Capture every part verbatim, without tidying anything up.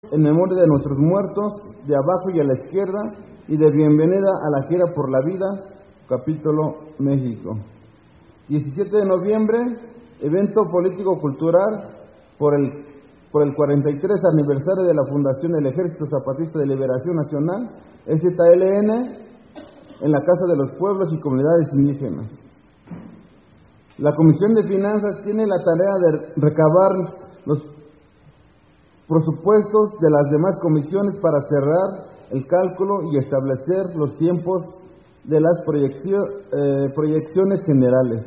en memoria de nuestros muertos, de abajo y a la izquierda, y de bienvenida a la gira por la vida, capítulo México. diecisiete de noviembre, evento político-cultural por el, por el cuarenta y tres aniversario de la fundación del Ejército Zapatista de Liberación Nacional, E Z L N, en la Casa de los Pueblos y Comunidades Indígenas. La Comisión de Finanzas tiene la tarea de recabar los presupuestos de las demás comisiones para cerrar el cálculo y establecer los tiempos de las proyeccio, eh, proyecciones generales.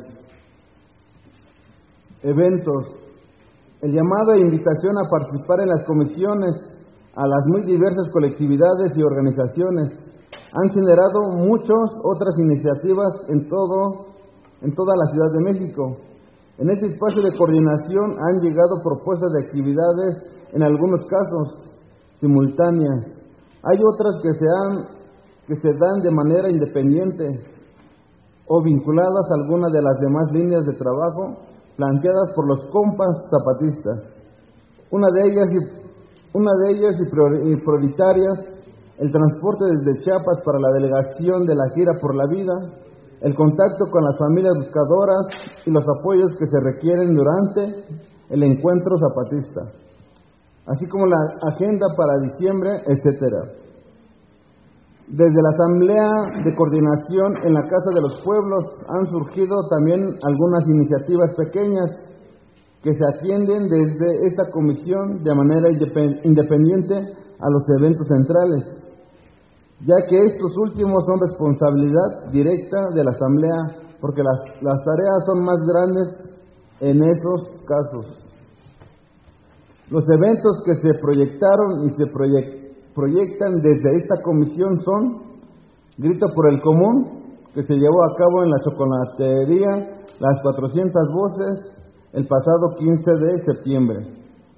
Eventos. El llamado e invitación a participar en las comisiones a las muy diversas colectividades y organizaciones han generado muchas otras iniciativas en todo, en toda la Ciudad de México. En ese espacio de coordinación han llegado propuestas de actividades, en algunos casos simultáneas. Hay otras que se, han, que se dan de manera independiente o vinculadas a alguna de las demás líneas de trabajo planteadas por los compas zapatistas. Una de ellas y, una de ellas y, priori, y prioritarias, el transporte desde Chiapas para la delegación de la gira por la vida, el contacto con las familias buscadoras y los apoyos que se requieren durante el encuentro zapatista, así como la agenda para diciembre, etcétera. Desde la Asamblea de Coordinación en la Casa de los Pueblos han surgido también algunas iniciativas pequeñas que se atienden desde esta comisión de manera independiente a los eventos centrales, ya que estos últimos son responsabilidad directa de la Asamblea, porque las, las tareas son más grandes en esos casos. Los eventos que se proyectaron y se proyect, proyectan desde esta comisión son Grito por el Común, que se llevó a cabo en la chocolatería Las cuatrocientas Voces el pasado quince de septiembre.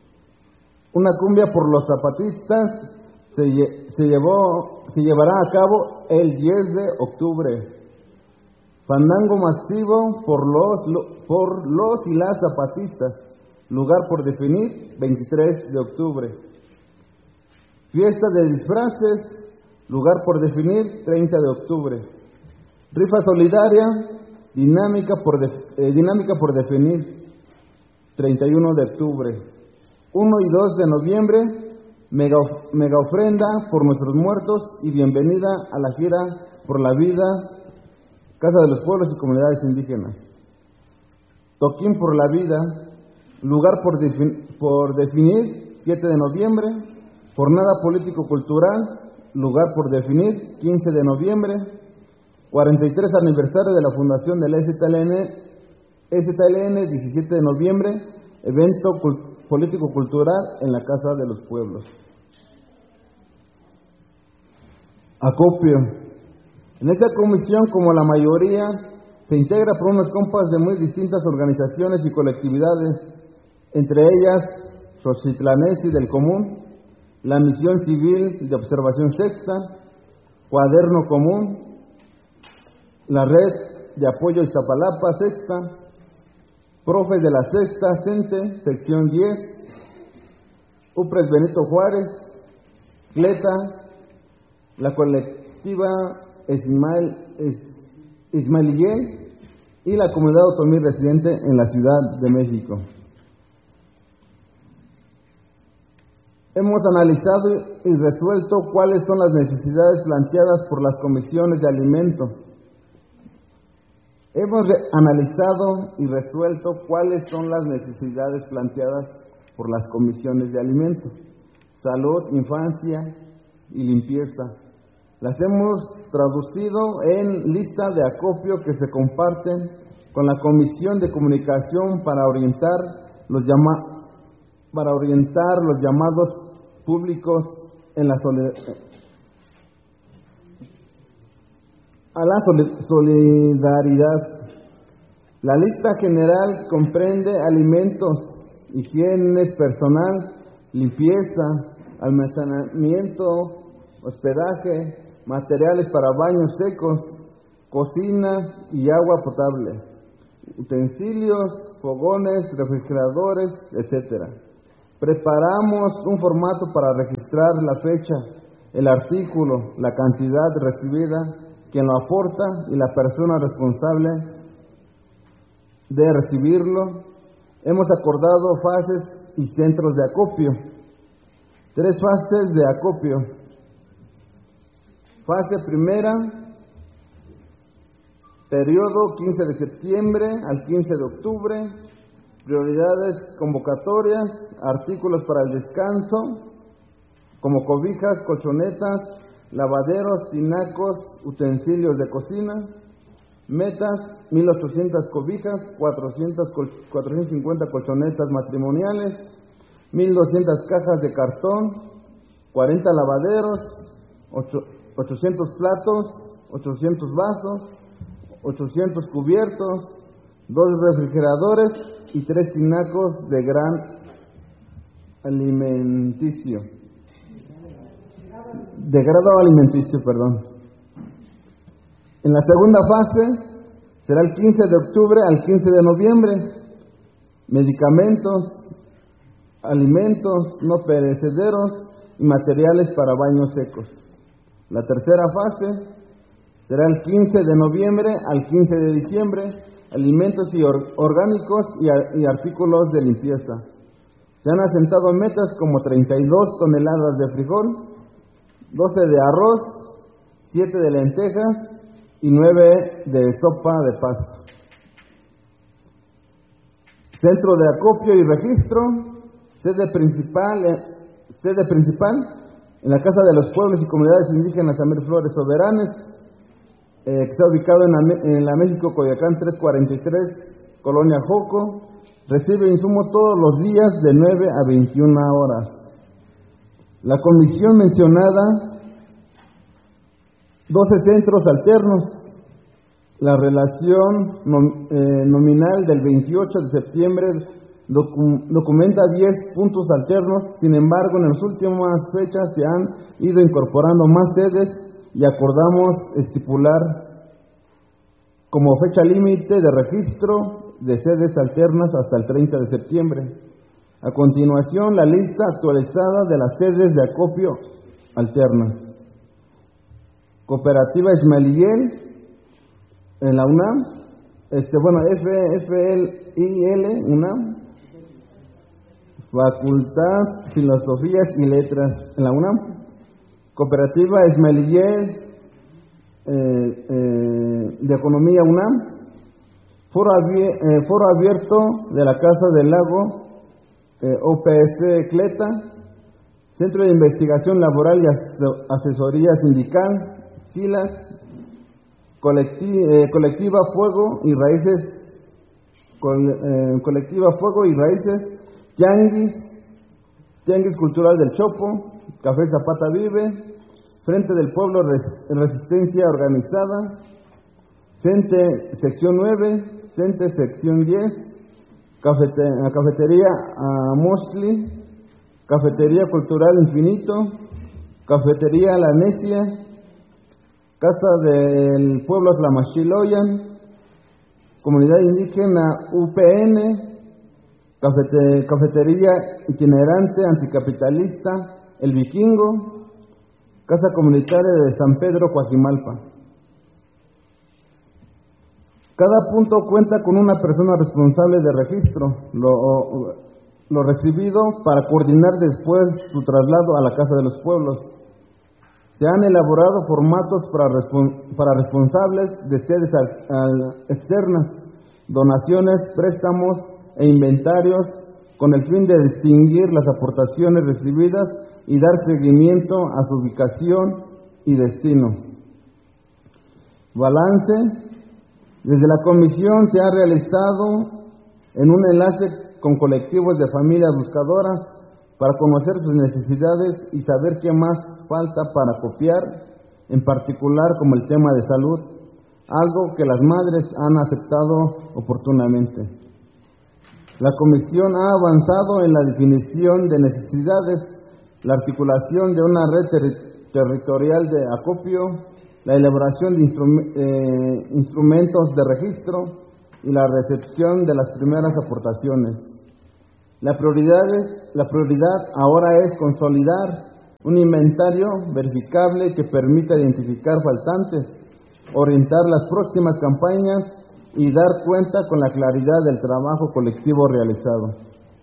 Una cumbia por los zapatistas se, se, llevó, se llevará a cabo el diez de octubre. Fandango masivo por los, por los y las zapatistas. Lugar por definir, veintitrés de octubre. Fiesta de disfraces, lugar por definir, treinta de octubre. Rifa solidaria, dinámica por, de, eh, dinámica por definir, treinta y uno de octubre. uno y dos de noviembre, mega, mega ofrenda por nuestros muertos y bienvenida a la gira por la vida, Casa de los Pueblos y Comunidades Indígenas. Toquín por la vida, lugar por, defin por definir, siete de noviembre. Jornada político-cultural, lugar por definir, quince de noviembre. cuarenta y tres aniversario de la fundación del E Z L N, E Z L N, diecisiete de noviembre, evento político-cultural en la Casa de los Pueblos. Acopio. En esta comisión, como la mayoría, se integra por unos compas de muy distintas organizaciones y colectividades, entre ellas Xochitlanesi del Común, la Misión Civil de Observación Sexta, Cuaderno Común, la Red de Apoyo Iztapalapa Sexta, Profes de la Sexta Cente, Sección diez, UPRES Benito Juárez, CLETA, la colectiva Ismael, Ismailiyé y la comunidad otomí residente en la Ciudad de México. Hemos analizado y resuelto cuáles son las necesidades planteadas por las comisiones de alimento. Hemos analizado y resuelto cuáles son las necesidades planteadas por las comisiones de alimento, salud, infancia y limpieza. Las hemos traducido en lista de acopio que se comparten con la Comisión de Comunicación para orientar los, llama, para orientar los llamados públicos en la a la solidaridad. La lista general comprende alimentos, higiene personal, limpieza, almacenamiento, hospedaje, materiales para baños secos, cocina y agua potable, utensilios, fogones, refrigeradores, etcétera. Preparamos un formato para registrar la fecha, el artículo, la cantidad recibida, quien lo aporta y la persona responsable de recibirlo. Hemos acordado fases y centros de acopio. Tres fases de acopio. Fase primera, periodo quince de septiembre al quince de octubre, prioridades, convocatorias, artículos para el descanso, como cobijas, colchonetas, lavaderos, tinacos, utensilios de cocina. Metas, mil ochocientas cobijas, cuatrocientas, cuatrocientas cincuenta colchonetas matrimoniales, mil doscientas cajas de cartón, cuarenta lavaderos, ochocientos platos, ochocientos vasos, ochocientos cubiertos, dos refrigeradores y tres tinacos de gran alimenticio. De grado alimenticio, perdón. En la segunda fase será el quince de octubre al quince de noviembre. Medicamentos, alimentos no perecederos y materiales para baños secos. La tercera fase será el quince de noviembre al quince de diciembre. Alimentos y or orgánicos y, y artículos de limpieza. Se han asentado metas como treinta y dos toneladas de frijol, doce de arroz, siete de lentejas y nueve de sopa de pasto. Centro de acopio y registro, sede principal, eh, sede principal en la Casa de los Pueblos y Comunidades Indígenas Amir Flores Soberanes, eh, que está ubicado en la, en la México Coyoacán trescientos cuarenta y tres, Colonia Joco. Recibe insumos todos los días de nueve a veintiuna horas. La comisión mencionada, doce centros alternos. La relación nom, eh, nominal del veintiocho de septiembre docu, documenta diez puntos alternos. Sin embargo, en las últimas fechas se han ido incorporando más sedes y acordamos estipular como fecha límite de registro de sedes alternas hasta el treinta de septiembre. A continuación, la lista actualizada de las sedes de acopio alternas. Cooperativa Ismaeliel en la UNAM, este, bueno, F, F L I L, UNAM, Facultad Filosofías y Letras en la UNAM, Cooperativa Ismaeliel eh, eh, de Economía UNAM, Foro, abie, eh, Foro Abierto de la Casa del Lago, eh, O P S Cleta, Centro de Investigación Laboral y Asesoría Sindical, SILAS, Colectiva, eh, Colectiva Fuego y Raíces, col, eh, Colectiva Fuego y Raíces, Tianguis, Tianguis Cultural del Chopo, Café Zapata Vive, Frente del Pueblo Res, Resistencia Organizada, CENTE Sección nueve, CENTE Sección diez, Cafete, Cafetería Amoshli, Cafetería Cultural Infinito, Cafetería La Necia, Casa del Pueblo Tlamachiloyan, Comunidad Indígena U P N, Cafete, Cafetería Itinerante Anticapitalista El Vikingo, Casa Comunitaria de San Pedro Coajimalpa. Cada punto cuenta con una persona responsable de registro, lo, lo recibido para coordinar después su traslado a la Casa de los Pueblos. Se han elaborado formatos para, respon para responsables de sedes al, al externas, donaciones, préstamos e inventarios, con el fin de distinguir las aportaciones recibidas y dar seguimiento a su ubicación y destino. Balance. Desde la comisión se ha realizado en un enlace con colectivos de familias buscadoras para conocer sus necesidades y saber qué más falta para copiar, en particular como el tema de salud, algo que las madres han aceptado oportunamente. La comisión ha avanzado en la definición de necesidades, la articulación de una red ter territorial de acopio, la elaboración de instru eh, instrumentos de registro y la recepción de las primeras aportaciones. La prioridad, es, la prioridad ahora es consolidar un inventario verificable que permita identificar faltantes, orientar las próximas campañas y dar cuenta con la claridad del trabajo colectivo realizado.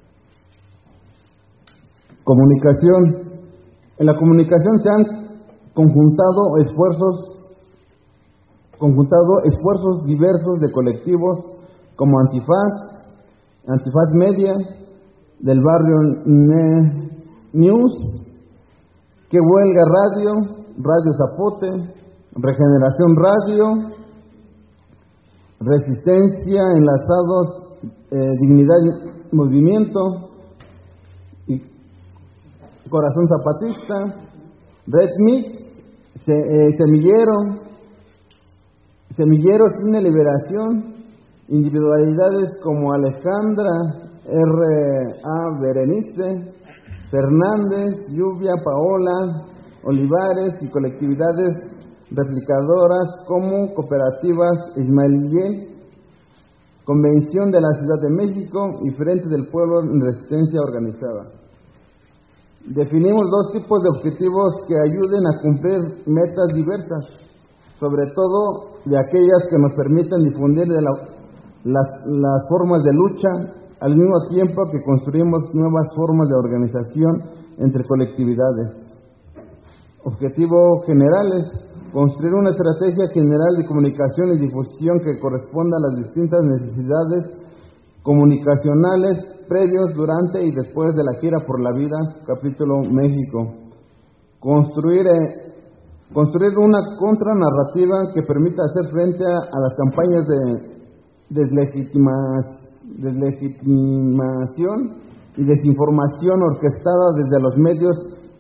Comunicación. En la comunicación se han conjuntado esfuerzos, conjuntado esfuerzos diversos de colectivos como Antifaz, Antifaz Media, del barrio Ne News, Que Huelga Radio, Radio Zapote, Regeneración Radio, Resistencia Enlazados, eh, Dignidad Movimiento, y Corazón Zapatista, Red Mix, se, eh, Semillero, Semillero Cine Liberación, individualidades como Alejandra, R A Berenice, Fernández, Lluvia, Paola, Olivares y colectividades replicadoras como Cooperativas Ismailiyé, Convención de la Ciudad de México y Frente del Pueblo en Resistencia Organizada. Definimos dos tipos de objetivos que ayuden a cumplir metas diversas, sobre todo de aquellas que nos permitan difundir de la, las, las formas de lucha, al mismo tiempo que construimos nuevas formas de organización entre colectividades. Objetivos generales: construir una estrategia general de comunicación y difusión que corresponda a las distintas necesidades comunicacionales previos, durante y después de la gira por la vida, capítulo México. Construir, eh, construir una contranarrativa que permita hacer frente a, a las campañas de deslegitimación deslegitimación y desinformación orquestada desde los medios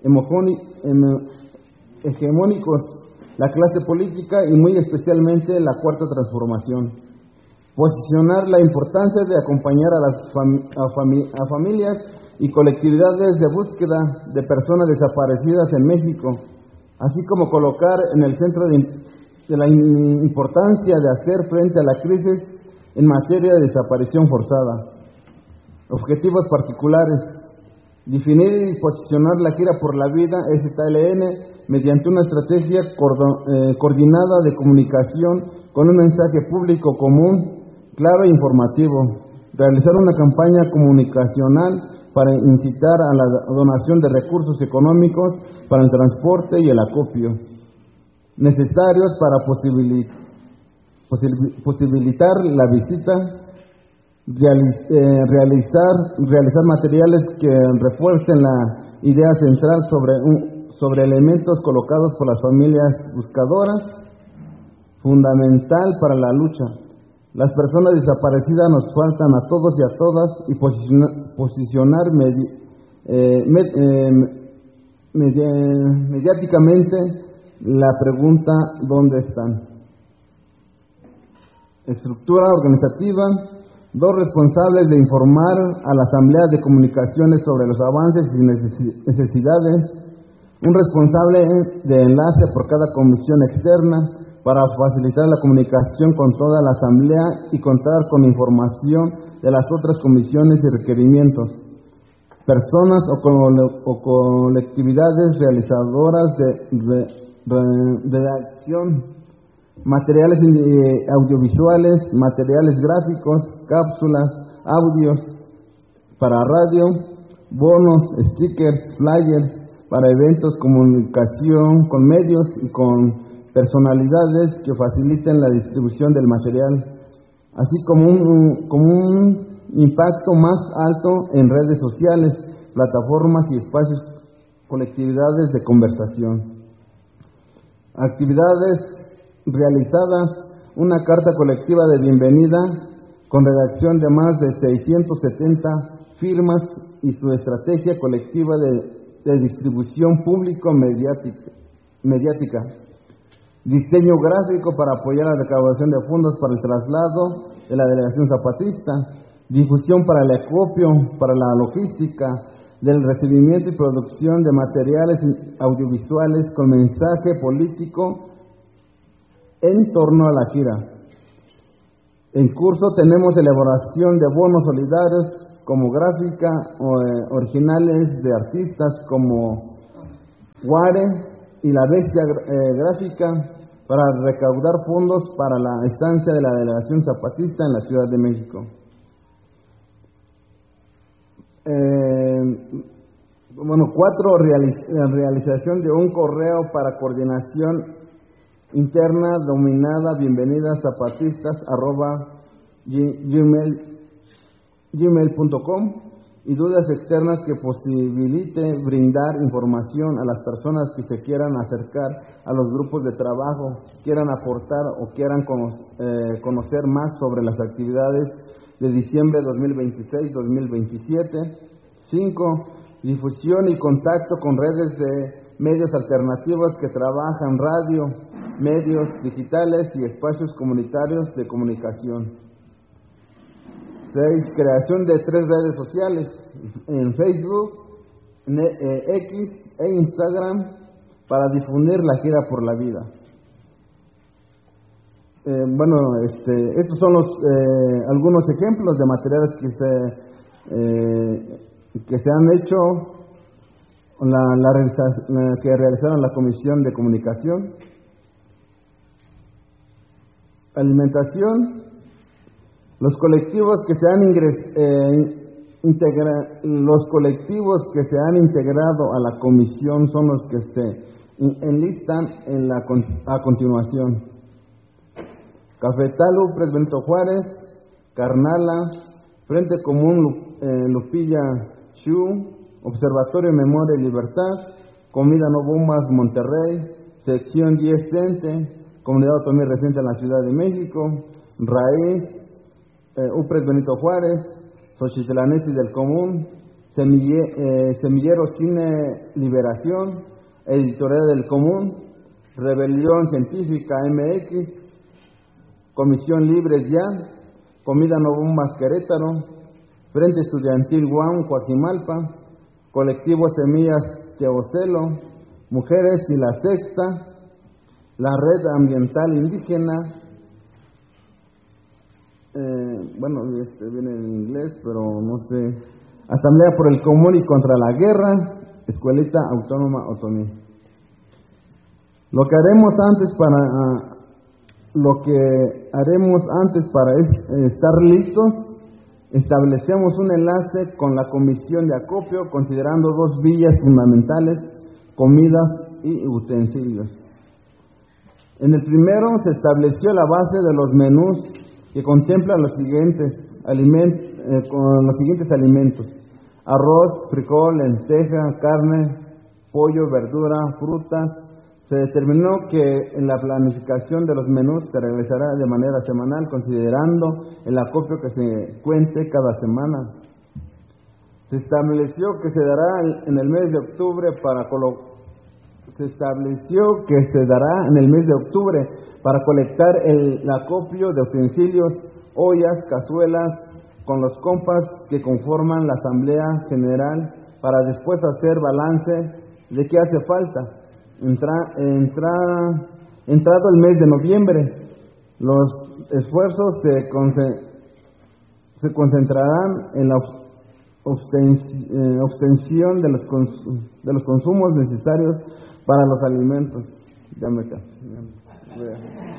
hegemónicos, la clase política y muy especialmente la Cuarta Transformación. Posicionar la importancia de acompañar a las fami a, fami a familias y colectividades de búsqueda de personas desaparecidas en México, así como colocar en el centro de, de la importancia de hacer frente a la crisis en materia de desaparición forzada. Objetivos particulares: definir y posicionar la gira por la vida S T L N mediante una estrategia eh, coordinada de comunicación con un mensaje público común, claro e informativo. Realizar una campaña comunicacional para incitar a la donación de recursos económicos para el transporte y el acopio, necesarios para posibilitar posibilitar la visita, realiz, eh, realizar, realizar materiales que refuercen la idea central sobre, un, sobre elementos colocados por las familias buscadoras, fundamental para la lucha. Las personas desaparecidas nos faltan a todos y a todas, y posicionar, posicionar medi, eh, med, eh, medi, mediáticamente la pregunta ¿dónde están? Estructura organizativa: dos responsables de informar a la Asamblea de Comunicaciones sobre los avances y necesidades, un responsable de enlace por cada comisión externa para facilitar la comunicación con toda la Asamblea y contar con información de las otras comisiones y requerimientos, personas o, co o colectividades realizadoras de, de, de, de la acción, materiales eh, audiovisuales, materiales gráficos, cápsulas, audios para radio, bonos, stickers, flyers para eventos, comunicación con medios y con personalidades que faciliten la distribución del material, así como un, como un impacto más alto en redes sociales, plataformas y espacios, colectividades de conversación. Actividades realizadas: una carta colectiva de bienvenida con redacción de más de seiscientas setenta firmas y su estrategia colectiva de, de distribución público-mediática. Mediática. Diseño gráfico para apoyar la recaudación de fondos para el traslado de la delegación zapatista. Difusión para el acopio, para la logística del recibimiento y producción de materiales audiovisuales con mensaje político en torno a la gira. En curso tenemos elaboración de bonos solidarios como gráfica, o, eh, originales de artistas como Guare y La Bestia eh, Gráfica, para recaudar fondos para la estancia de la delegación zapatista en la Ciudad de México. Eh, bueno, cuatro, realiz- realización de un correo para coordinación interna dominada bienvenidas zapatistas arroba gmail gmail punto com y dudas externas que posibilite brindar información a las personas que se quieran acercar a los grupos de trabajo, quieran aportar o quieran cono- eh, conocer más sobre las actividades de diciembre de dos mil veintiséis a dos mil veintisiete. cinco. Difusión y contacto con redes de medios alternativos que trabajan radio, medios digitales y espacios comunitarios de comunicación. seis. Creación de tres redes sociales, en Facebook, en eh, X e Instagram, para difundir la gira por la vida. Eh, bueno, este, estos son los eh, algunos ejemplos de materiales que se eh, que se han hecho, la, la realiza- la que realizaron la Comisión de Comunicación. Alimentación. Los colectivos que se han ingres, eh, integra, los colectivos que se han integrado a la comisión son los que se enlistan en la a continuación: Cafetalu, Pres Benito Juárez, Carnala, Frente Común eh, Lupilla Chu, Observatorio Memoria y Libertad, Comida No Bombas Monterrey, Sección diez Cente, Comunidad Otomí Reciente en la Ciudad de México, Raíz, eh, Upres Benito Juárez, Xochitlanesi del Común, Semille, eh, Semillero Cine Liberación, Editorial del Común, Rebelión Científica M X, Comisión Libres Ya, Comida No Bombas Querétaro, Frente Estudiantil Guam Coajimalpa, Colectivo Semillas Teocelo, Mujeres y la Sexta, la Red Ambiental Indígena, eh, bueno, este viene en inglés, pero no sé, Asamblea por el Común y contra la Guerra, Escuelita Autónoma Otomí. Lo que haremos antes para uh, lo que haremos antes para es, eh, estar listos, establecemos un enlace con la Comisión de Acopio, considerando dos vías fundamentales: comidas y utensilios. En el primero se estableció la base de los menús, que contempla los siguientes alimentos, eh, con los siguientes alimentos: arroz, frijol, lenteja, carne, pollo, verdura, frutas. Se determinó que en la planificación de los menús se realizará de manera semanal, considerando el acopio que se cuente cada semana. Se estableció que se dará en el mes de octubre para colo- se estableció que se dará en el mes de octubre para colectar el, el acopio de utensilios, ollas, cazuelas, con los compas que conforman la Asamblea General, para después hacer balance de qué hace falta. Entra, entra, entrado el mes de noviembre, los esfuerzos se, conce, se concentrarán en la obtención de los, cons, de los consumos necesarios para los alimentos. Ya me ca- ya me-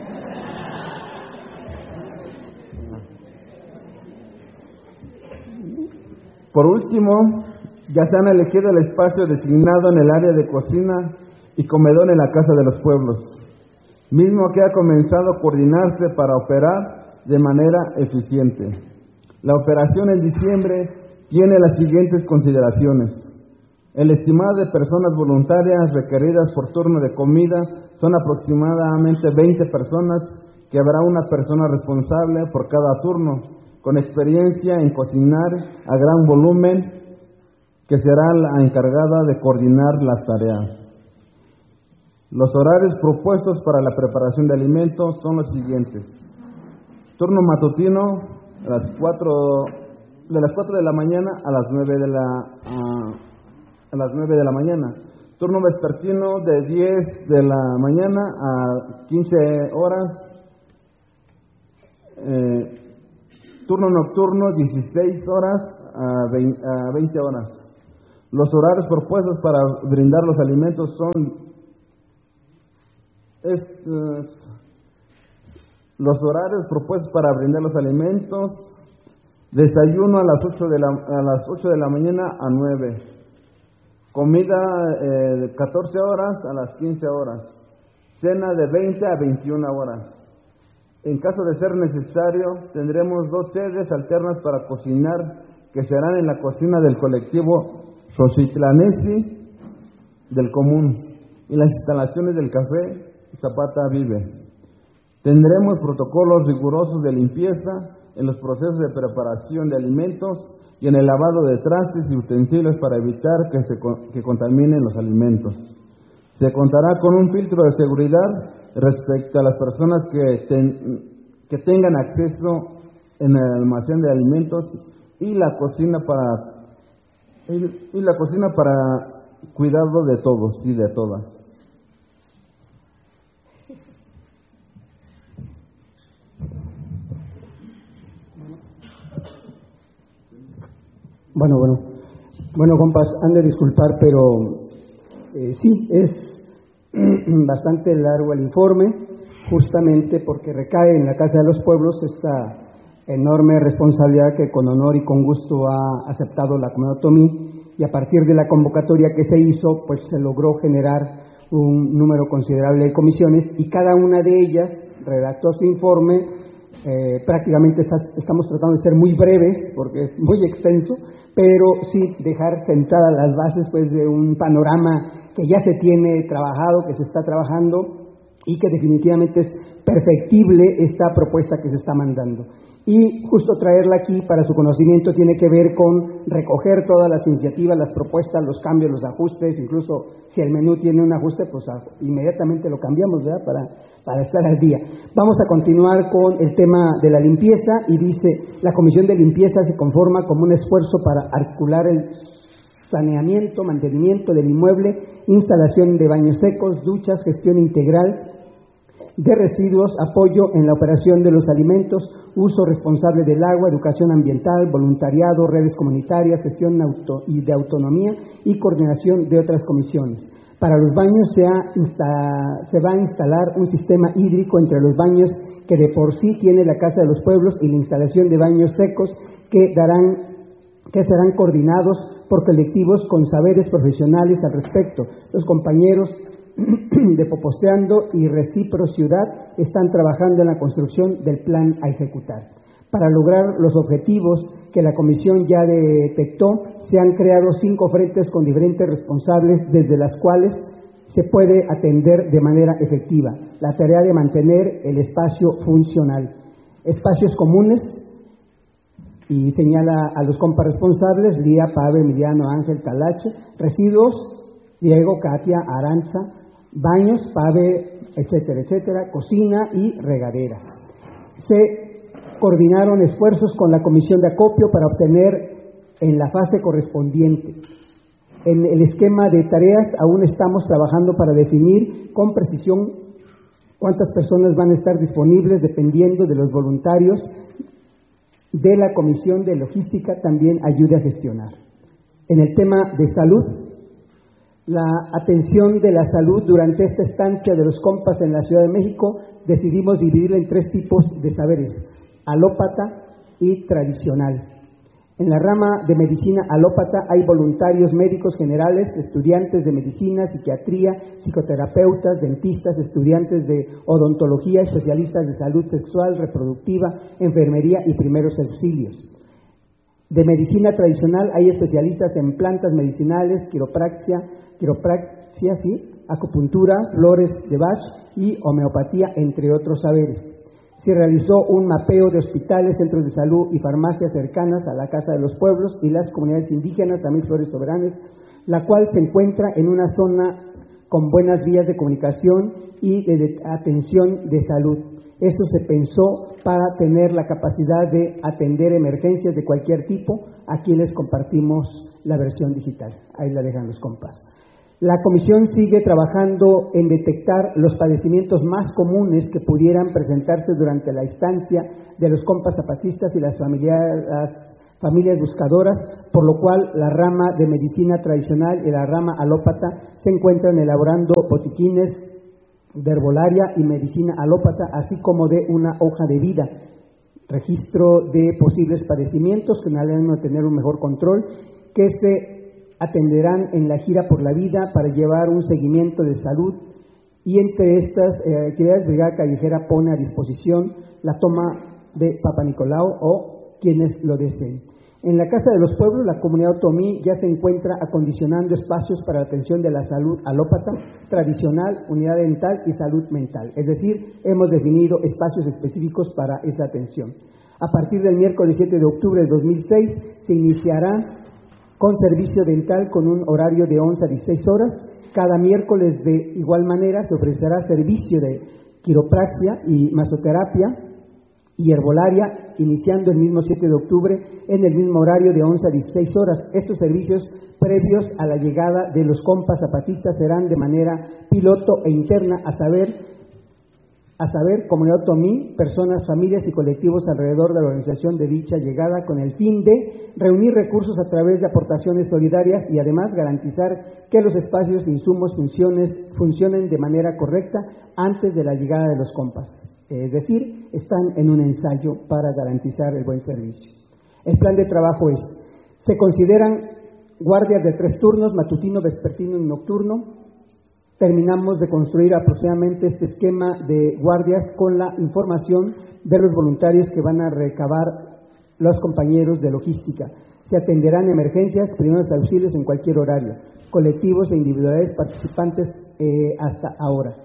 Por último, ya se han elegido el espacio designado en el área de cocina y comedor en la Casa de los Pueblos, mismo que ha comenzado a coordinarse para operar de manera eficiente. La operación en diciembre tiene las siguientes consideraciones: el estimado de personas voluntarias requeridas por turno de comida son aproximadamente veinte personas, que habrá una persona responsable por cada turno, con experiencia en cocinar a gran volumen, que será la encargada de coordinar las tareas. Los horarios propuestos para la preparación de alimentos son los siguientes: turno matutino a las cuatro, de las cuatro de la mañana a las nueve de la a, a las nueve de la mañana. Turno vespertino de diez de la mañana a quince horas. Eh, Turno nocturno, dieciséis horas a veinte horas. Los horarios propuestos para brindar los alimentos son estos. Los horarios propuestos para brindar los alimentos: desayuno a las ocho de la, a las ocho de la mañana a nueve. Comida eh, de catorce horas a las quince horas. Cena de veinte a veintiuna horas. En caso de ser necesario, tendremos dos sedes alternas para cocinar, que serán en la cocina del colectivo Xochitlanesi del Común y las instalaciones del Café Zapata Vive. Tendremos protocolos rigurosos de limpieza en los procesos de preparación de alimentos y en el lavado de trastes y utensilios para evitar que se que contaminen los alimentos. Se contará con un filtro de seguridad respecto a las personas que, ten, que tengan acceso en el almacén de alimentos y la cocina para y, y la cocina para cuidado de todos y de todas. Bueno, bueno, bueno, compas, han de disculpar, pero eh, sí, es bastante largo el informe, justamente porque recae en la Casa de los Pueblos esta enorme responsabilidad que con honor y con gusto ha aceptado la Comunidad Otomí, y a partir de la convocatoria que se hizo, pues se logró generar un número considerable de comisiones, y cada una de ellas redactó su informe. Eh, prácticamente estamos tratando de ser muy breves, porque es muy extenso, pero sí dejar sentadas las bases pues de un panorama que ya se tiene trabajado, que se está trabajando y que definitivamente es perfectible esta propuesta que se está mandando. Y justo traerla aquí para su conocimiento tiene que ver con recoger todas las iniciativas, las propuestas, los cambios, los ajustes, incluso si el menú tiene un ajuste, pues inmediatamente lo cambiamos, ¿verdad? Para, para estar al día. Vamos a continuar con el tema de la limpieza, y dice: la Comisión de Limpieza se conforma como un esfuerzo para articular el saneamiento, mantenimiento del inmueble, instalación de baños secos, duchas, gestión integral de residuos, apoyo en la operación de los alimentos, uso responsable del agua, educación ambiental, voluntariado, redes comunitarias, gestión auto y de autonomía y coordinación de otras comisiones. Para los baños se, ha insta, se va a instalar un sistema hídrico entre los baños que de por sí tiene la Casa de los Pueblos, y la instalación de baños secos que darán que serán coordinados por colectivos con saberes profesionales al respecto. Los compañeros de Poposeando y Reciprocidad están trabajando en la construcción del plan a ejecutar. Para lograr los objetivos que la Comisión ya detectó, se han creado cinco frentes con diferentes responsables, desde las cuales se puede atender de manera efectiva la tarea de mantener el espacio funcional. Espacios comunes, y señala a los compas responsables: Lía, Pave, Emiliano, Ángel, Talache. Residuos: Diego, Katia, Aranza. Baños: Pave, etcétera, etcétera. Cocina y regaderas. Se coordinaron esfuerzos con la Comisión de Acopio para obtener en la fase correspondiente. En el esquema de tareas aún estamos trabajando para definir con precisión cuántas personas van a estar disponibles, dependiendo de los voluntarios de la Comisión de Logística también ayude a gestionar. En el tema de salud, la atención de la salud durante esta estancia de los compas en la Ciudad de México, decidimos dividirla en tres tipos de saberes: alópata y tradicional. En la rama de medicina alópata hay voluntarios médicos generales, estudiantes de medicina, psiquiatría, psicoterapeutas, dentistas, estudiantes de odontología, especialistas de salud sexual, reproductiva, enfermería y primeros auxilios. De medicina tradicional hay especialistas en plantas medicinales, quiropraxia, quiropraxia, sí, acupuntura, flores de Bach y homeopatía, entre otros saberes. Se realizó un mapeo de hospitales, centros de salud y farmacias cercanas a la Casa de los Pueblos y las comunidades indígenas, también Flores Soberanas, la cual se encuentra en una zona con buenas vías de comunicación y de atención de salud. Eso se pensó para tener la capacidad de atender emergencias de cualquier tipo. Aquí les compartimos la versión digital. Ahí la dejan los compas. La comisión sigue trabajando en detectar los padecimientos más comunes que pudieran presentarse durante la estancia de los compas zapatistas y las familias, las familias buscadoras, por lo cual la rama de medicina tradicional y la rama alópata se encuentran elaborando botiquines de herbolaria y medicina alópata, así como de una hoja de vida, registro de posibles padecimientos que nos deben tener un mejor control, que se atenderán en la gira por la vida para llevar un seguimiento de salud, y entre estas eh, actividades Brigada Callejera pone a disposición la toma de Papa Nicolau o quienes lo deseen. En la Casa de los Pueblos, la comunidad otomí ya se encuentra acondicionando espacios para la atención de la salud alópata, tradicional, unidad dental y salud mental. Es decir, hemos definido espacios específicos para esa atención. A partir del miércoles siete de octubre de dos mil seis se iniciará con servicio dental con un horario de once a dieciséis horas. Cada miércoles de igual manera se ofrecerá servicio de quiropraxia y masoterapia y herbolaria, iniciando el mismo siete de octubre en el mismo horario de once a dieciséis horas. Estos servicios previos a la llegada de los compas zapatistas serán de manera piloto e interna, a saber, a saber, comunidad otomí, personas, familias y colectivos alrededor de la organización de dicha llegada, con el fin de reunir recursos a través de aportaciones solidarias y además garantizar que los espacios, insumos, funciones, funcionen de manera correcta antes de la llegada de los compas. Es decir, están en un ensayo para garantizar el buen servicio. El plan de trabajo es: se consideran guardias de tres turnos, matutino, vespertino y nocturno. Terminamos de construir aproximadamente este esquema de guardias con la información de los voluntarios que van a recabar los compañeros de logística. Se atenderán emergencias, primeros auxilios en cualquier horario, colectivos e individuales participantes eh, hasta ahora.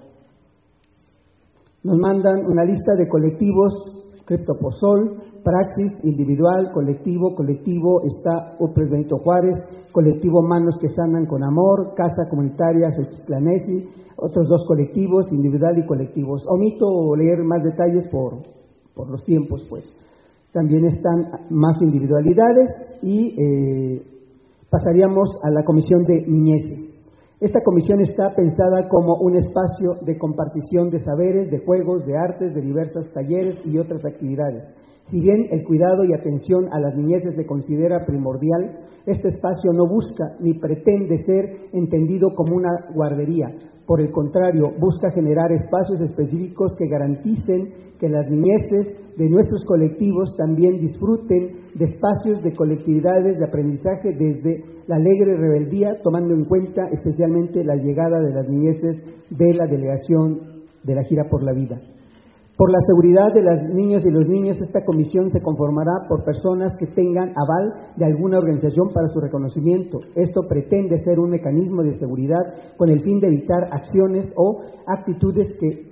Nos mandan una lista de colectivos: Criptopozol, Praxis, individual, colectivo, colectivo está Upres Benito Juárez, colectivo Manos que Sanan con Amor, Casa Comunitaria Xochitlanesi, otros dos colectivos, individual y colectivos. Omito leer más detalles por, por los tiempos, pues. También están más individualidades y eh, pasaríamos a la comisión de niñez. Esta comisión está pensada como un espacio de compartición de saberes, de juegos, de artes, de diversos talleres y otras actividades. Si bien el cuidado y atención a las niñeces se considera primordial, este espacio no busca ni pretende ser entendido como una guardería. Por el contrario, busca generar espacios específicos que garanticen que las niñeces de nuestros colectivos también disfruten de espacios de colectividades de aprendizaje desde la alegre rebeldía, tomando en cuenta especialmente la llegada de las niñeces de la delegación de la Gira por la Vida. Por la seguridad de las niñas y los niños, esta comisión se conformará por personas que tengan aval de alguna organización para su reconocimiento. Esto pretende ser un mecanismo de seguridad con el fin de evitar acciones o actitudes que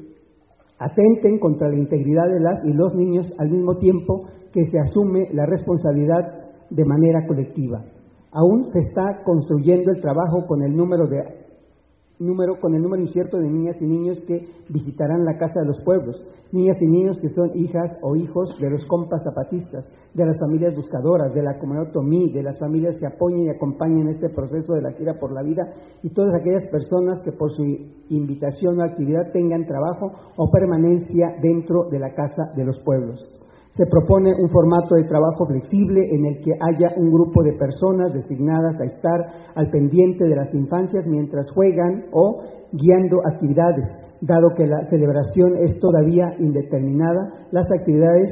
atenten contra la integridad de las y los niños, al mismo tiempo que se asume la responsabilidad de manera colectiva. Aún se está construyendo el trabajo con el número de número con el número incierto de niñas y niños que visitarán la Casa de los Pueblos, niñas y niños que son hijas o hijos de los compas zapatistas, de las familias buscadoras, de la comunidad otomí, de las familias que apoyen y acompañen este proceso de la Gira por la Vida, y todas aquellas personas que por su invitación o actividad tengan trabajo o permanencia dentro de la Casa de los Pueblos. Se propone un formato de trabajo flexible en el que haya un grupo de personas designadas a estar al pendiente de las infancias mientras juegan o guiando actividades. Dado que la celebración es todavía indeterminada, las actividades,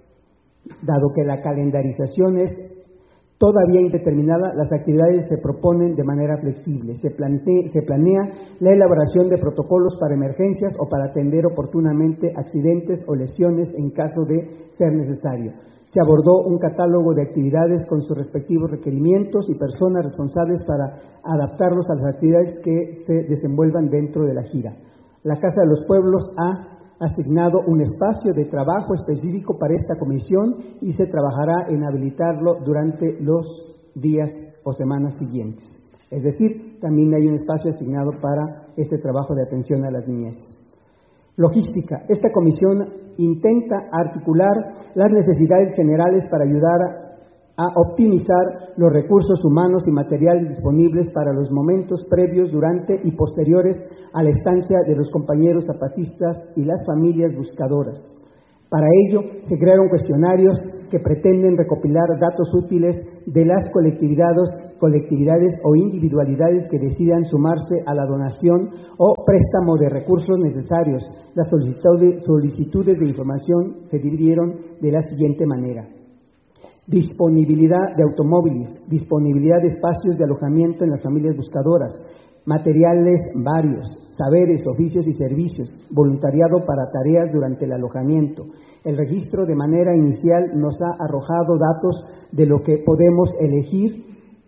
dado que la calendarización es todavía indeterminada, las actividades se proponen de manera flexible. Se plantea, se planea la elaboración de protocolos para emergencias o para atender oportunamente accidentes o lesiones en caso de ser necesario. Se abordó un catálogo de actividades con sus respectivos requerimientos y personas responsables para adaptarlos a las actividades que se desenvuelvan dentro de la gira. La Casa de los Pueblos ha asignado un espacio de trabajo específico para esta comisión y se trabajará en habilitarlo durante los días o semanas siguientes. Es decir, también hay un espacio asignado para este trabajo de atención a las niñeces. Logística. Esta comisión intenta articular las necesidades generales para ayudar a optimizar los recursos humanos y materiales disponibles para los momentos previos, durante y posteriores a la estancia de los compañeros zapatistas y las familias buscadoras. Para ello, se crearon cuestionarios que pretenden recopilar datos útiles de las colectividades, colectividades o individualidades que decidan sumarse a la donación o préstamo de recursos necesarios. Las solicitudes de información se dividieron de la siguiente manera: disponibilidad de automóviles, disponibilidad de espacios de alojamiento en las familias buscadoras, materiales varios, saberes, oficios y servicios, voluntariado para tareas durante el alojamiento. El registro de manera inicial nos ha arrojado datos de lo que podemos elegir,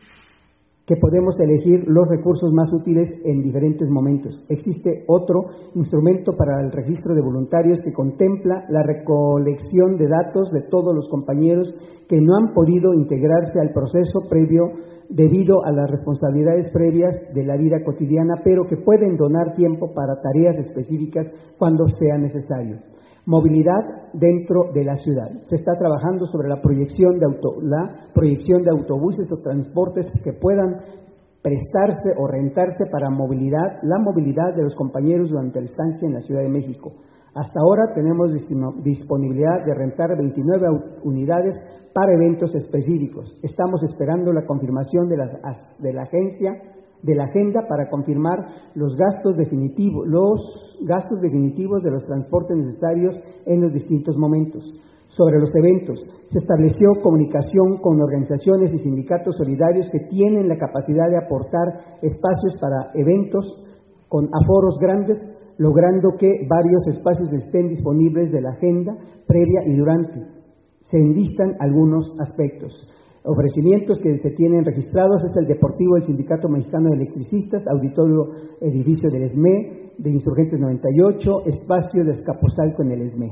que podemos elegir los recursos más útiles en diferentes momentos. Existe otro instrumento para el registro de voluntarios que contempla la recolección de datos de todos los compañeros que no han podido integrarse al proceso previo debido a las responsabilidades previas de la vida cotidiana, pero que pueden donar tiempo para tareas específicas cuando sea necesario. Movilidad dentro de la ciudad. Se está trabajando sobre la proyección de, auto, la proyección de autobuses o transportes que puedan prestarse o rentarse para movilidad, la movilidad de los compañeros durante la estancia en la Ciudad de México. Hasta ahora tenemos disponibilidad de rentar veintinueve unidades para eventos específicos. Estamos esperando la confirmación de la, de la agencia de la agenda para confirmar los gastos definitivos, los gastos definitivos de los transportes necesarios en los distintos momentos. Sobre los eventos, se estableció comunicación con organizaciones y sindicatos solidarios que tienen la capacidad de aportar espacios para eventos con aforos grandes, logrando que varios espacios estén disponibles de la agenda previa y durante. Se enlistan algunos aspectos. Ofrecimientos que se tienen registrados es el Deportivo del Sindicato Mexicano de Electricistas, Auditorio Edificio del ESME, de Insurgentes noventa y ocho, Espacio de Escaposalco en el ESME.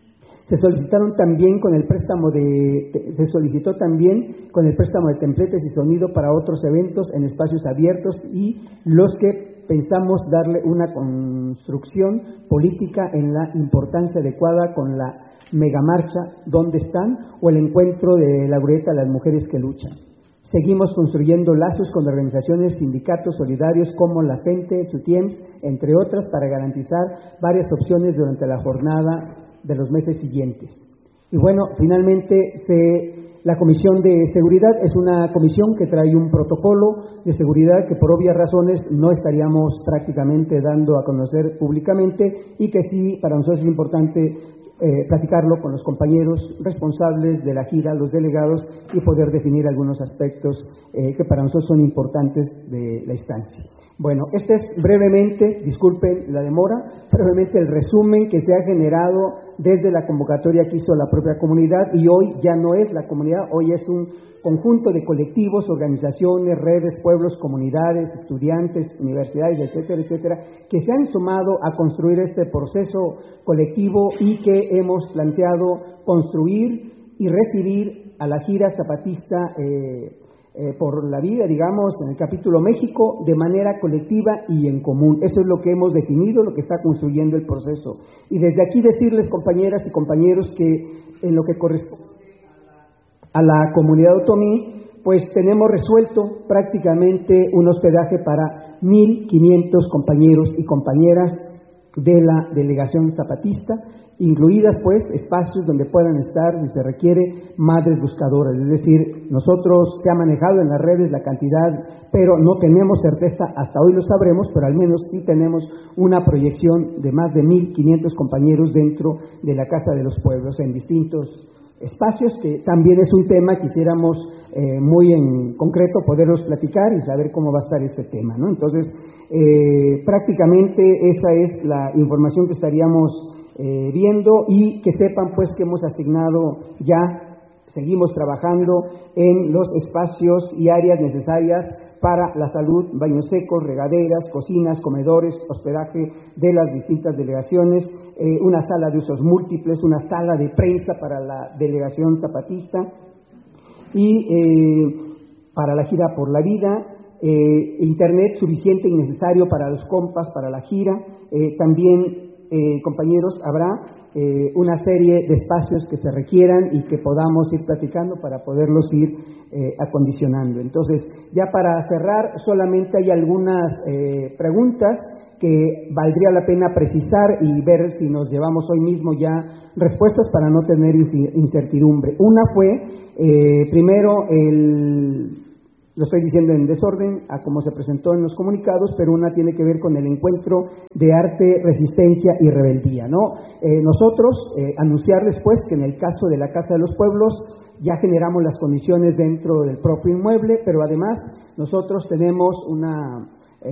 Se solicitaron también con el préstamo de, se solicitó también con el préstamo de templetes y sonido para otros eventos en espacios abiertos y los que pensamos darle una construcción política en la importancia adecuada con la megamarcha ¿Dónde están? O el encuentro de la Glorieta de las Mujeres que Luchan. Seguimos construyendo lazos con organizaciones, sindicatos solidarios como la CENTE, SUTIEMS, entre otras, para garantizar varias opciones durante la jornada de los meses siguientes. Y bueno, finalmente se, la Comisión de Seguridad es una comisión que trae un protocolo de seguridad que por obvias razones no estaríamos prácticamente dando a conocer públicamente y que sí para nosotros es importante Eh, platicarlo con los compañeros responsables de la gira, los delegados, y poder definir algunos aspectos eh, que para nosotros son importantes de la instancia. Bueno, este es brevemente, disculpen la demora, brevemente el resumen que se ha generado desde la convocatoria que hizo la propia comunidad, y hoy ya no es la comunidad, hoy es un conjunto de colectivos, organizaciones, redes, pueblos, comunidades, estudiantes, universidades, etcétera, etcétera, que se han sumado a construir este proceso colectivo y que hemos planteado construir y recibir a la gira zapatista eh, eh, por la vida, digamos, en el capítulo México, de manera colectiva y en común. Eso es lo que hemos definido, lo que está construyendo el proceso. Y desde aquí decirles, compañeras y compañeros, que en lo que corresponde a la comunidad otomí, pues tenemos resuelto prácticamente un hospedaje para mil quinientos compañeros y compañeras de la delegación zapatista, incluidas pues espacios donde puedan estar, si se requiere, madres buscadoras. Es decir, nosotros se ha manejado en las redes la cantidad, pero no tenemos certeza, hasta hoy lo sabremos, pero al menos sí tenemos una proyección de más de mil quinientos compañeros dentro de la Casa de los Pueblos en distintos espacios, que también es un tema que quisiéramos eh, muy en concreto poderlos platicar y saber cómo va a estar este tema, ¿no? Entonces, eh, prácticamente esa es la información que estaríamos eh, viendo, y que sepan pues que hemos asignado ya, seguimos trabajando en los espacios y áreas necesarias para la salud, baños secos, regaderas, cocinas, comedores, hospedaje de las distintas delegaciones, eh, una sala de usos múltiples, una sala de prensa para la delegación zapatista y eh, para la gira por la vida, eh, internet suficiente y necesario para los compas, para la gira, eh, también, eh, compañeros, habrá eh, una serie de espacios que se requieran y que podamos ir platicando para poderlos ir eh, acondicionando. Entonces, ya para cerrar, solamente hay algunas eh, preguntas que valdría la pena precisar y ver si nos llevamos hoy mismo ya respuestas para no tener incertidumbre. Una fue, eh, primero, el, lo estoy diciendo en desorden, a como se presentó en los comunicados, pero una tiene que ver con el encuentro de arte, resistencia y rebeldía, ¿no? Eh, nosotros, eh, anunciarles pues que en el caso de la Casa de los Pueblos, ya generamos las condiciones dentro del propio inmueble, pero además nosotros tenemos una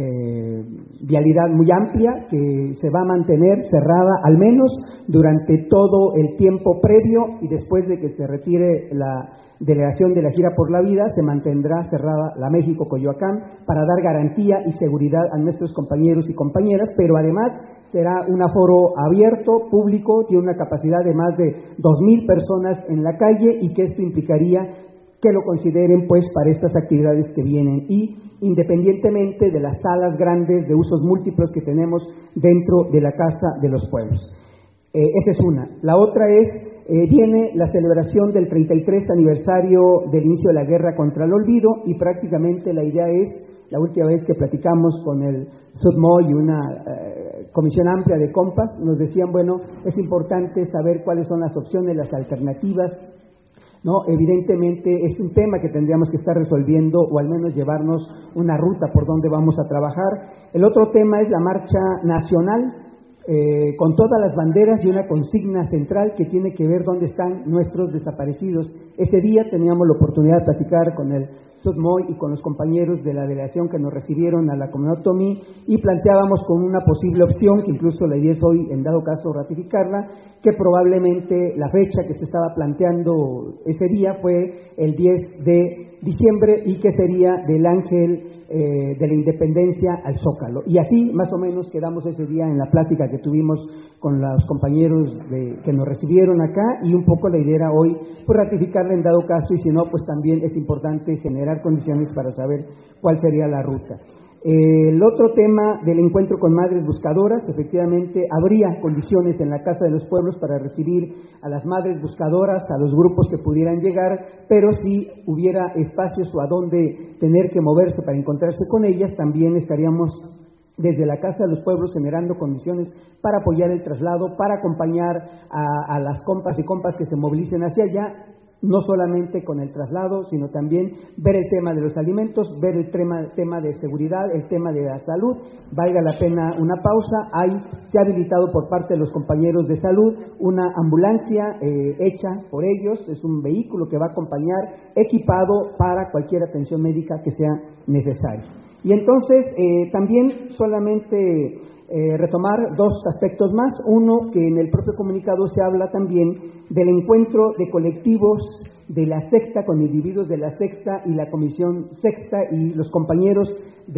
eh, vialidad muy amplia que se va a mantener cerrada al menos durante todo el tiempo previo y después de que se retire la delegación de la Gira por la Vida, se mantendrá cerrada la México-Coyoacán para dar garantía y seguridad a nuestros compañeros y compañeras, pero además será un aforo abierto, público, tiene una capacidad de más de dos mil personas en la calle y que esto implicaría que lo consideren pues para estas actividades que vienen y independientemente de las salas grandes de usos múltiples que tenemos dentro de la Casa de los Pueblos. Eh, esa es una. La otra es, eh, viene la celebración del treinta y tres aniversario del inicio de la guerra contra el olvido y prácticamente la idea es, la última vez que platicamos con el SUDMOI y una eh, comisión amplia de compas, nos decían, bueno, es importante saber cuáles son las opciones, las alternativas, ¿no? Evidentemente es un tema que tendríamos que estar resolviendo o al menos llevarnos una ruta por donde vamos a trabajar. El otro tema es la marcha nacional, Eh, con todas las banderas y una consigna central que tiene que ver dónde están nuestros desaparecidos. Ese día teníamos la oportunidad de platicar con el SUDMOI y con los compañeros de la delegación que nos recibieron a la comunidad otomí y planteábamos con una posible opción, que incluso la idea es hoy, en dado caso, ratificarla, que probablemente la fecha que se estaba planteando ese día fue el diez de diciembre y que sería del Ángel Eh, de la Independencia al Zócalo. Y así más o menos quedamos ese día en la plática que tuvimos con los compañeros de, que nos recibieron acá y un poco la idea era hoy pues ratificarla en dado caso y si no pues también es importante generar condiciones para saber cuál sería la ruta. Eh, el otro tema del encuentro con madres buscadoras, efectivamente habría condiciones en la Casa de los Pueblos para recibir a las madres buscadoras, a los grupos que pudieran llegar, pero si hubiera espacios o a dónde tener que moverse para encontrarse con ellas, también estaríamos desde la Casa de los Pueblos generando condiciones para apoyar el traslado, para acompañar a, a las compas y compas que se movilicen hacia allá, no solamente con el traslado, sino también ver el tema de los alimentos, ver el tema, tema de seguridad, el tema de la salud. Valga la pena una pausa. Hay, se ha habilitado por parte de los compañeros de salud una ambulancia eh, hecha por ellos, es un vehículo que va a acompañar equipado para cualquier atención médica que sea necesaria. Y entonces, eh, también solamente eh, retomar dos aspectos más. Uno, que en el propio comunicado se habla también del encuentro de colectivos de la sexta, con individuos de la sexta y la comisión sexta y los compañeros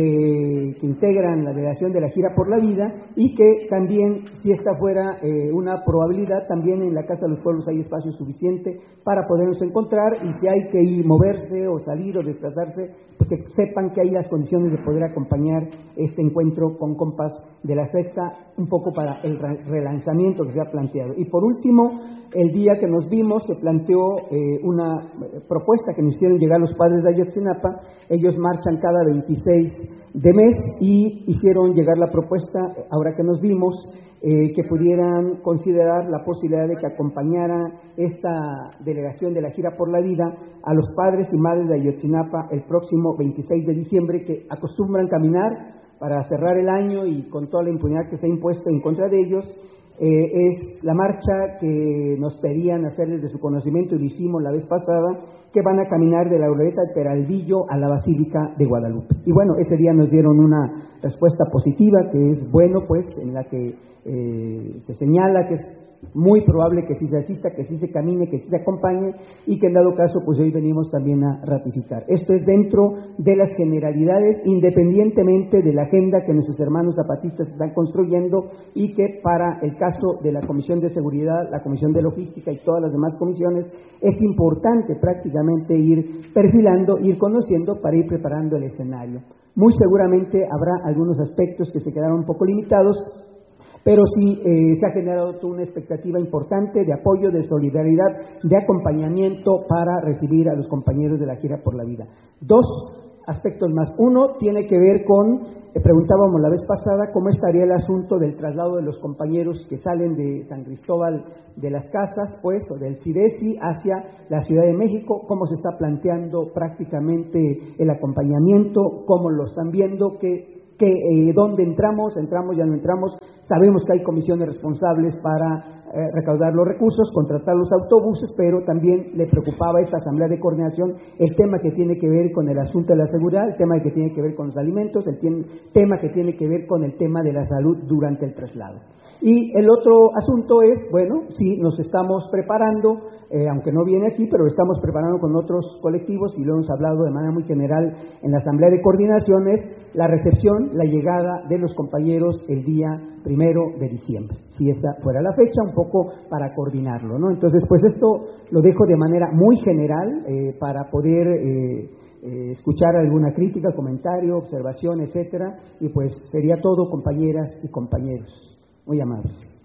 de, que integran la delegación de la Gira por la Vida, y que también, si esta fuera eh, una probabilidad, también en la Casa de los Pueblos hay espacio suficiente para podernos encontrar, y si hay que ir, moverse o salir o desplazarse, pues que sepan que hay las condiciones de poder acompañar este encuentro con compas de la sexta, un poco para el relanzamiento que se ha planteado. Y por último, el día que nos vimos se planteó eh, una propuesta que nos hicieron llegar los padres de Ayotzinapa. Ellos marchan cada veintiséis de mes y hicieron llegar la propuesta, ahora que nos vimos, eh, que pudieran considerar la posibilidad de que acompañara esta delegación de la Gira por la Vida a los padres y madres de Ayotzinapa el próximo veintiséis de diciembre, que acostumbran caminar para cerrar el año y con toda la impunidad que se ha impuesto en contra de ellos. Eh, es la marcha que nos pedían hacer desde su conocimiento, y lo hicimos la vez pasada, que van a caminar de la Glorieta de Peralvillo a la Basílica de Guadalupe. Y bueno, ese día nos dieron una respuesta positiva, que es bueno, pues, en la que eh, se señala que es muy probable que sí se asista, que sí se camine, que sí se acompañe, y que en dado caso, pues hoy venimos también a ratificar. Esto es dentro de las generalidades, independientemente de la agenda que nuestros hermanos zapatistas están construyendo, y que para el caso de la Comisión de Seguridad, la Comisión de Logística y todas las demás comisiones, es importante prácticamente ir perfilando, ir conociendo para ir preparando el escenario. Muy seguramente habrá algunos aspectos que se quedaron un poco limitados, Pero sí eh, se ha generado una expectativa importante de apoyo, de solidaridad, de acompañamiento para recibir a los compañeros de la gira por la vida. Dos aspectos más. Uno tiene que ver con, eh, preguntábamos la vez pasada, cómo estaría el asunto del traslado de los compañeros que salen de San Cristóbal de las Casas, pues, o del CIDESI hacia la Ciudad de México, cómo se está planteando prácticamente el acompañamiento, cómo lo están viendo, que que eh, dónde entramos, entramos, ya no entramos, sabemos que hay comisiones responsables para eh, recaudar los recursos, contratar los autobuses, pero también le preocupaba a esta asamblea de coordinación el tema que tiene que ver con el asunto de la seguridad, el tema que tiene que ver con los alimentos, el tiene, tema que tiene que ver con el tema de la salud durante el traslado. Y el otro asunto es, bueno, sí, nos estamos preparando, eh, aunque no viene aquí, pero estamos preparando con otros colectivos, y lo hemos hablado de manera muy general en la Asamblea de Coordinación, es la recepción, la llegada de los compañeros el día primero de diciembre, si esta fuera la fecha, un poco para coordinarlo, ¿no? Entonces, pues esto lo dejo de manera muy general eh, para poder eh, eh, escuchar alguna crítica, comentario, observación, etcétera, y pues sería todo, compañeras y compañeros. Muy amables.